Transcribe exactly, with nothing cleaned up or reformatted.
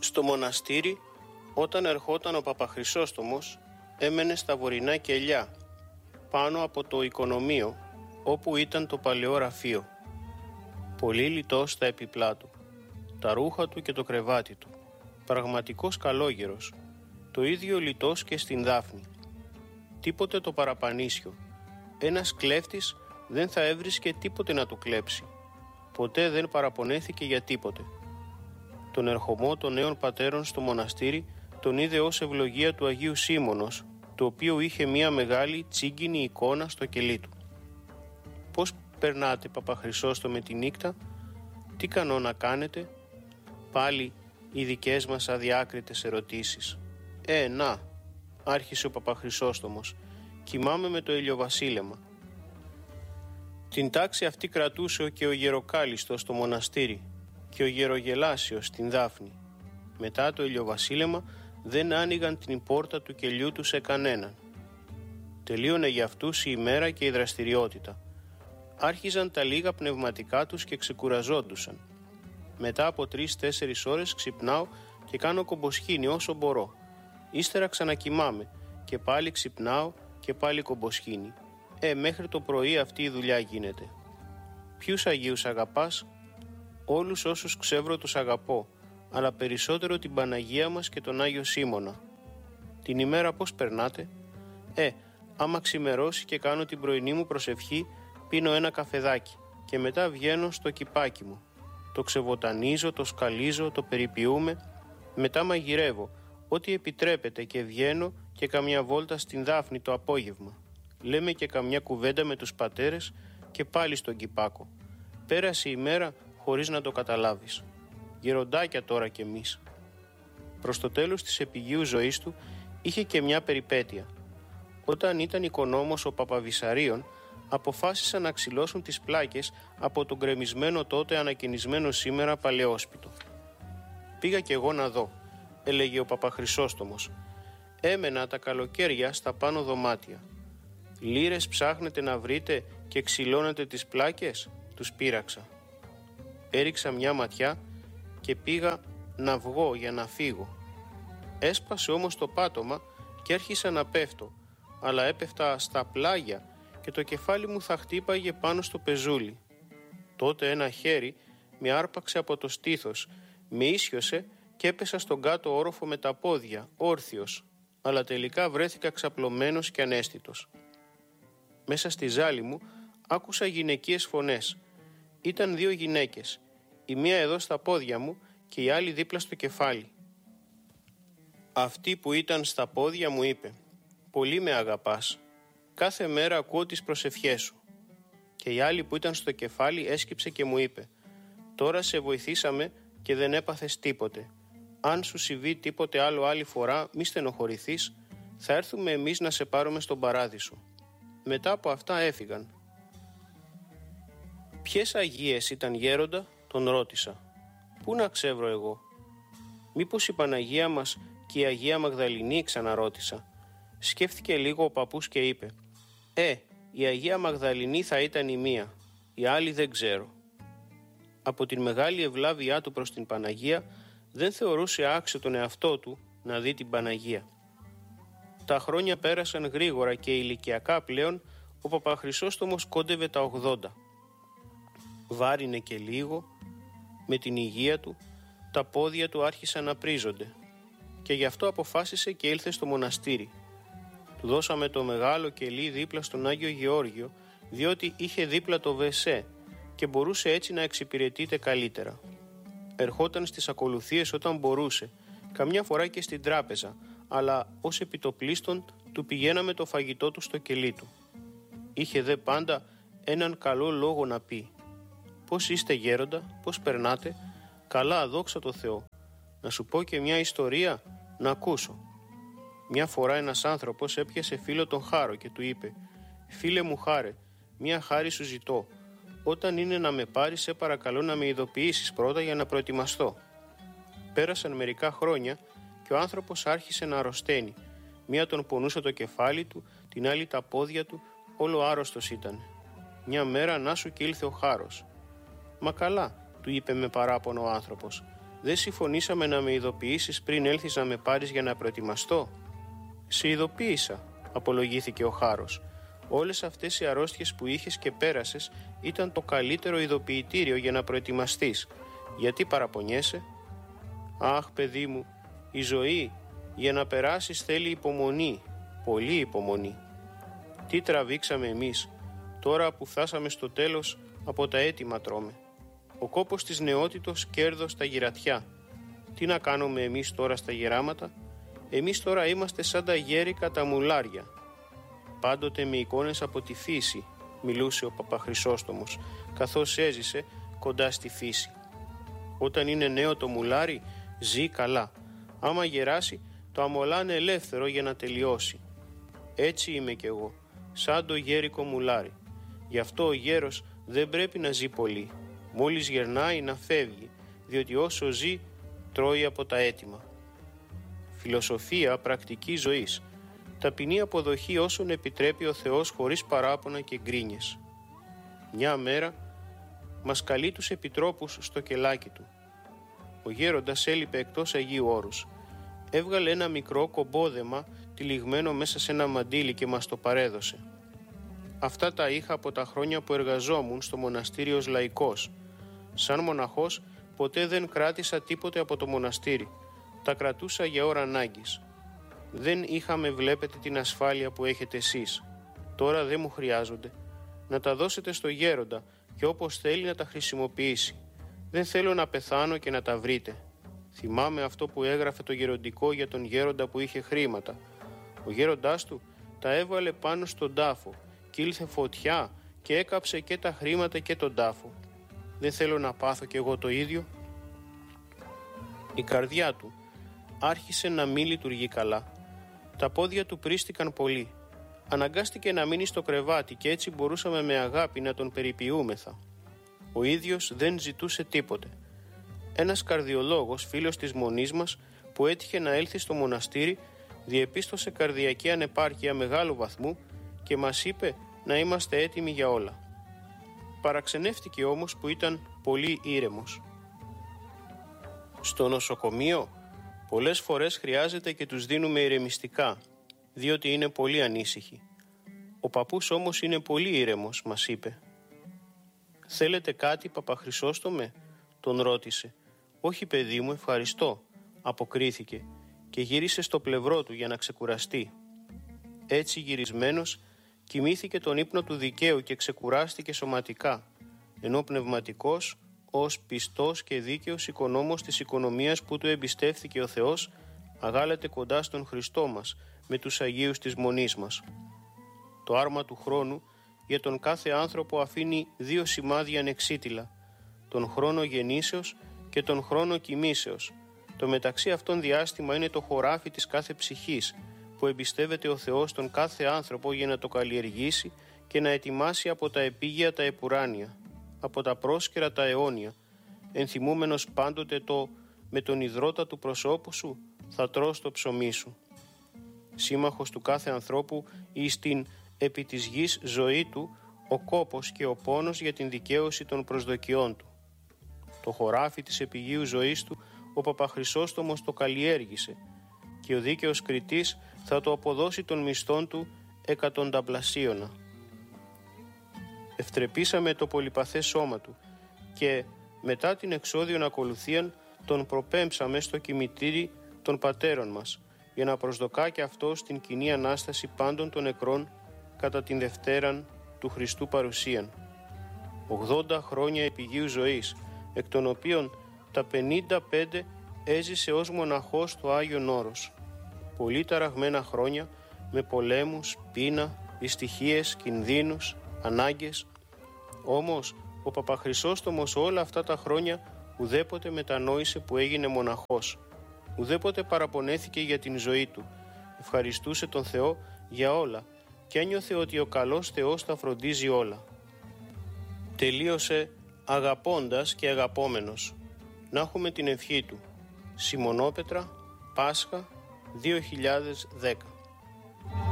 Στο μοναστήρι, όταν ερχόταν ο Παπαχρυσόστομος, έμενε στα βορεινά κελιά, πάνω από το οικονομείο, όπου ήταν το παλαιό ραφείο. Πολύ λιτός στα επιπλά του, τα ρούχα του και το κρεβάτι του. Πραγματικός καλόγερος, το ίδιο λιτός και στην Δάφνη. Τίποτε το παραπανίσιο. Ένας κλέφτης δεν θα έβρισκε τίποτε να του κλέψει. Ποτέ δεν παραπονέθηκε για τίποτε. Τον ερχομό των νέων πατέρων στο μοναστήρι τον είδε ως ευλογία του Αγίου Σίμωνος, το οποίο είχε μία μεγάλη τσίγκινη εικόνα στο κελί του. «Πώς περνάτε, Παπαχρυσόστομε, τη νύχτα? Τι κανόνα κάνετε?» Πάλι οι δικές μας αδιάκριτες ερωτήσεις. «Ε, να», άρχισε ο Παπαχρυσόστομος, «κοιμάμαι με το ηλιοβασίλεμα». Την τάξη αυτή κρατούσε και ο Γεροκάλιστος στο μοναστήρι και ο Γερογελάσιος στην Δάφνη. Μετά το ηλιοβασίλεμα δεν άνοιγαν την πόρτα του κελιού του σε κανέναν. Τελείωνε για αυτούς η ημέρα και η δραστηριότητα. Άρχιζαν τα λίγα πνευματικά τους και ξεκουραζόντουσαν. Μετά από τρεις-τέσσερις ώρες ξυπνάω και κάνω κομποσχήνι όσο μπορώ. Ύστερα ξανακοιμάμαι και πάλι ξυπνάω και πάλι κομποσχήνι. Ε, μέχρι το πρωί αυτή η δουλειά γίνεται. Ποιους Αγίους αγαπάς? Όλους όσους ξεύρω τους αγαπώ, αλλά περισσότερο την Παναγία μας και τον Άγιο Σίμωνα. Την ημέρα πώς περνάτε? Ε, άμα ξημερώσει και κάνω την πρωινή μου προσευχή, πίνω ένα καφεδάκι και μετά βγαίνω στο κηπάκι μου. Το ξεβοτανίζω, το σκαλίζω, το περιποιούμε, μετά μαγειρεύω, ό,τι επιτρέπεται και βγαίνω και καμιά βόλτα στην Δάφνη το απόγευμα. Λέμε και καμιά κουβέντα με τους πατέρες και πάλι στον κηπάκο. Πέρασε η μέρα χωρίς να το καταλάβεις. Γεροντάκια τώρα κι εμείς. Προς το τέλος της επιγείου ζωής του είχε και μια περιπέτεια. Όταν ήταν οικονόμος ο Παπαβυσαρίων, αποφάσισαν να ξυλώσουν τις πλάκες από τον γκρεμισμένο τότε ανακαινισμένο σήμερα παλαιόσπιτο. «Πήγα κι εγώ να δω», έλεγε ο Παπαχρυσόστομος. «Έμενα τα καλοκαίρια στα πάνω δωμάτια. Λίρες ψάχνετε να βρείτε και ξυλώνετε τις πλάκες?» τους πείραξα. Έριξα μια ματιά και πήγα να βγω για να φύγω. Έσπασε όμως το πάτωμα και άρχισα να πέφτω, αλλά έπεφτα στα πλάγια και το κεφάλι μου θα χτύπαγε πάνω στο πεζούλι. Τότε ένα χέρι με άρπαξε από το στήθος, με ίσιοσε και έπεσα στον κάτω όροφο με τα πόδια, όρθιος, αλλά τελικά βρέθηκα ξαπλωμένος και ανέστητος. Μέσα στη ζάλη μου άκουσα γυναικείες φωνές. Ήταν δύο γυναίκες, η μία εδώ στα πόδια μου και η άλλη δίπλα στο κεφάλι. Αυτή που ήταν στα πόδια μου είπε: «Πολύ με αγαπάς. Κάθε μέρα ακούω τις προσευχές σου». Και η άλλη που ήταν στο κεφάλι έσκυψε και μου είπε: «Τώρα σε βοηθήσαμε και δεν έπαθες τίποτε. Αν σου συμβεί τίποτε άλλο άλλη φορά, μη στενοχωρηθείς, θα έρθουμε εμείς να σε πάρουμε στον παράδεισο». Μετά από αυτά έφυγαν. «Ποιες Αγίες ήταν, γέροντα?» τον ρώτησα. «Πού να ξεύρω εγώ?» «Μήπως η Παναγία μας και η Αγία Μαγδαληνή?» ξαναρώτησα. Σκέφτηκε λίγο ο παππούς και είπε: «Ε, η Αγία Μαγδαληνή θα ήταν η μία, η άλλη δεν ξέρω». Από την μεγάλη ευλάβειά του προς την Παναγία δεν θεωρούσε άξιο τον εαυτό του να δει την Παναγία. Τα χρόνια πέρασαν γρήγορα και ηλικιακά πλέον ο Παπαχρυσόστομος κόντευε τα ογδόντα. Βάρινε και λίγο, με την υγεία του, τα πόδια του άρχισαν να πρίζονται και γι' αυτό αποφάσισε και ήλθε στο μοναστήρι. Του δώσαμε το μεγάλο κελί δίπλα στον Άγιο Γεώργιο, διότι είχε δίπλα το βεσέ και μπορούσε έτσι να εξυπηρετείται καλύτερα. Ερχόταν στις ακολουθίες όταν μπορούσε, καμιά φορά και στην τράπεζα, αλλά ως επιτοπλίστων του πηγαίναμε το φαγητό του στο κελί του. Είχε δε πάντα έναν καλό λόγο να πει. «Πώς είστε, γέροντα, πώς περνάτε?» «Καλά, δόξα τω Θεώ. Να σου πω και μια ιστορία, να ακούσω». Μια φορά ένας άνθρωπος έπιασε φίλο τον Χάρο και του είπε: «Φίλε μου Χάρε, μια χάρη σου ζητώ. Όταν είναι να με πάρεις, σε παρακαλώ να με ειδοποιήσεις πρώτα για να προετοιμαστώ». Πέρασαν μερικά χρόνια και ο άνθρωπος άρχισε να αρρωσταίνει. Μία τον πονούσε το κεφάλι του, την άλλη τα πόδια του, όλο άρρωστος ήταν. Μια μέρα να σου και ήλθε ο Χάρος. «Μα καλά», του είπε με παράπονο ο άνθρωπος, δεν συμφωνήσαμε να με ειδοποιήσεις πριν έλθεις να με πάρεις για να προετοιμαστώ? Σε ειδοποίησα, απολογήθηκε ο Χάρος. Όλες αυτές οι αρρώστιες που είχες και πέρασες ήταν το καλύτερο ειδοποιητήριο για να προετοιμαστείς. Γιατί παραπονιέσαι? Αχ, παιδί μου, η ζωή για να περάσεις θέλει υπομονή, πολύ υπομονή. Τι τραβήξαμε εμείς, τώρα που φτάσαμε στο τέλος από τα έτοιμα τρώμε. Ο κόπος της νεότητος, κέρδος στα γυρατιά. Τι να κάνουμε εμείς τώρα στα γεράματα? Εμείς τώρα είμαστε σαν τα γέρικα τα μουλάρια. Πάντοτε με εικόνες από τη φύση, μιλούσε ο Παπαχρυσόστομος, καθώς έζησε κοντά στη φύση. Όταν είναι νέο το μουλάρι, ζει καλά. Άμα γεράσει, το αμολάνε ελεύθερο για να τελειώσει. Έτσι είμαι κι εγώ, σαν το γέρικο μουλάρι. Γι' αυτό ο γέρος δεν πρέπει να ζει πολύ. Μόλις γερνάει να φεύγει, διότι όσο ζει, τρώει από τα έτοιμα. Φιλοσοφία πρακτική ζωής. Ταπεινή αποδοχή όσων επιτρέπει ο Θεός χωρίς παράπονα και γκρίνιες. Μια μέρα μας καλεί τους επιτρόπους στο κελάκι του. Ο γέροντας έλειπε εκτός Αγίου Όρους. Έβγαλε ένα μικρό κομπόδεμα τυλιγμένο μέσα σε ένα μαντίλι και μας το παρέδωσε. Αυτά τα είχα από τα χρόνια που εργαζόμουν στο μοναστήριο ως λαϊκός. Σαν μοναχός ποτέ δεν κράτησα τίποτε από το μοναστήρι. Τα κρατούσα για ώρα ανάγκης. Δεν είχαμε, βλέπετε, την ασφάλεια που έχετε εσείς. Τώρα δεν μου χρειάζονται. Να τα δώσετε στο γέροντα και όπως θέλει να τα χρησιμοποιήσει. Δεν θέλω να πεθάνω και να τα βρείτε. Θυμάμαι αυτό που έγραφε το γεροντικό για τον γέροντα που είχε χρήματα. Ο γέροντάς του τα έβαλε πάνω στον τάφο και ήλθε φωτιά και έκαψε και τα χρήματα και τον τάφο. Δεν θέλω να πάθω κι εγώ το ίδιο. Η καρδιά του άρχισε να μην λειτουργεί καλά. Τα πόδια του πρίστηκαν πολύ. Αναγκάστηκε να μείνει στο κρεβάτι και έτσι μπορούσαμε με αγάπη να τον περιποιούμεθα. Ο ίδιος δεν ζητούσε τίποτε. Ένας καρδιολόγος, φίλος της μονής μας, που έτυχε να έλθει στο μοναστήρι, διεπίστωσε καρδιακή ανεπάρκεια μεγάλου βαθμού και μας είπε να είμαστε έτοιμοι για όλα. Παραξενεύτηκε όμως που ήταν πολύ ήρεμος. Στο νοσοκομείο πολλές φορές χρειάζεται και τους δίνουμε ηρεμιστικά, διότι είναι πολύ ανήσυχοι. Ο παππούς όμως είναι πολύ ήρεμος, μας είπε. «Θέλετε κάτι, Παπαχρυσόστομε?» τον ρώτησε. «Όχι, παιδί μου, ευχαριστώ», αποκρίθηκε και γύρισε στο πλευρό του για να ξεκουραστεί. Έτσι γυρισμένος κοιμήθηκε τον ύπνο του δικαίου και ξεκουράστηκε σωματικά, ενώ πνευματικός, ως πιστός και δίκαιος οικονόμος της οικονομίας που του εμπιστεύθηκε ο Θεός, αγάλεται κοντά στον Χριστό μας με τους Αγίους της Μονής μας. Το άρμα του χρόνου για τον κάθε άνθρωπο αφήνει δύο σημάδια ανεξίτηλα, τον χρόνο γεννήσεως και τον χρόνο κοιμήσεως. Το μεταξύ αυτών διάστημα είναι το χωράφι της κάθε ψυχής, που εμπιστεύεται ο Θεός τον κάθε άνθρωπο για να το καλλιεργήσει και να ετοιμάσει από τα επίγεια τα επουράνια, από τα πρόσκαιρα τα αιώνια, ενθυμούμενος πάντοτε το «με τον ιδρώτα του προσώπου σου θα τρως το ψωμί σου». Σύμμαχος του κάθε ανθρώπου ή στην επί της γης ζωή του, ο κόπος και ο πόνος για την δικαίωση των προσδοκιών του. Το χωράφι της επιγείου ζωής του ο Παπαχρυσόστομος το καλλιέργησε και ο δίκαιος κριτής θα το αποδώσει των μισθών του εκατονταπλασίωνα. Ευτρεπήσαμε το πολυπαθές σώμα του και μετά την εξώδιον ακολουθίαν τον προπέμψαμε στο κημητήρι των πατέρων μας για να προσδοκά και αυτό στην κοινή Ανάσταση πάντων των νεκρών κατά την Δευτέραν του Χριστού παρουσίαν. ογδόντα χρόνια επιγείου ζωής, εκ των οποίων τα πενήντα πέντε έζησε ως μοναχός στο Άγιον Όρος. Πολύ ταραγμένα χρόνια με πολέμους, πείνα, δυστυχίες, κινδύνους, ανάγκες. Όμως ο Παπαχρυσόστομος όλα αυτά τα χρόνια ουδέποτε μετανόησε που έγινε μοναχός. Ουδέποτε παραπονέθηκε για την ζωή του. Ευχαριστούσε τον Θεό για όλα και ένιωθε ότι ο καλός Θεός τα φροντίζει όλα. Τελείωσε αγαπώντας και αγαπόμενος. Να έχουμε την ευχή του. Σιμονόπετρα, Πάσχα, δύο χιλιάδες δέκα.